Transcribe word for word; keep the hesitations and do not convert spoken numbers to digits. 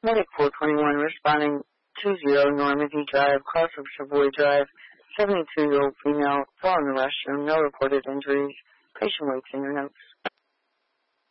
Medic four twenty-one responding two zero Normandy Drive, cross of Savoy Drive, seventy-two-year-old female, fell in the restroom, no reported injuries. Patient waits in your notes.